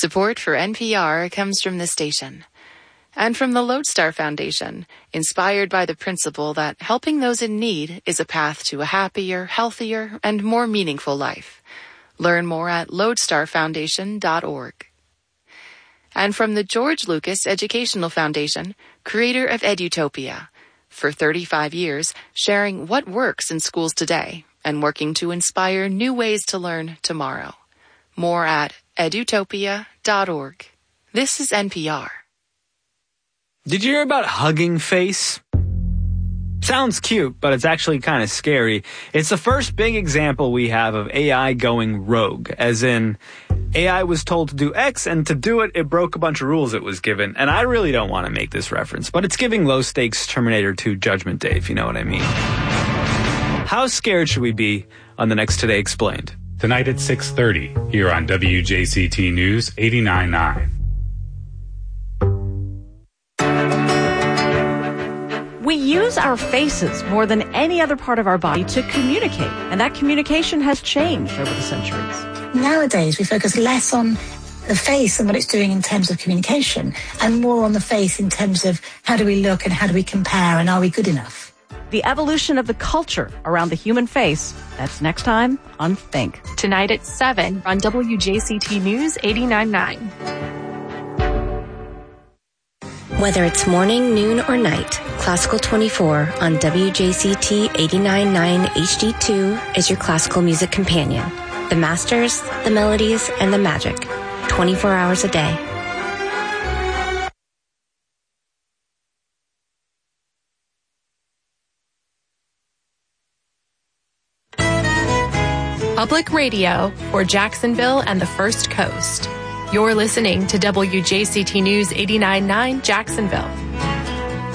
Support for NPR comes from the station and from the Lodestar Foundation, inspired by the principle that helping those in need is a path to a happier, healthier, and more meaningful life. Learn more at lodestarfoundation.org. And from the George Lucas Educational Foundation, creator of Edutopia, for 35 years, sharing what works in schools today and working to inspire new ways to learn tomorrow. More at edutopia.org. This is NPR. Did you hear about Hugging Face? Sounds cute, but it's actually kind of scary. It's the first big example we have of AI going rogue, as in AI was told to do X, and to do it, it broke a bunch of rules it was given. And I really don't want to make this reference, but it's giving low-stakes Terminator 2 Judgment Day, if you know what I mean. How scared should we be on the next Today Explained? Tonight at 6:30, here on WJCT News 89.9. We use our faces more than any other part of our body to communicate, and that communication has changed over the centuries. Nowadays, we focus less on the face and what it's doing in terms of communication, and more on the face in terms of how do we look and how do we compare and are we good enough? The evolution of the culture around the human face. That's next time on Think. Tonight at 7 on WJCT News 89.9. Whether it's morning, noon, or night, Classical 24 on WJCT 89.9 HD2 is your classical music companion. The masters, the melodies, and the magic. 24 hours a day. Public radio for Jacksonville and the First Coast. You're listening to WJCT News 89.9 Jacksonville.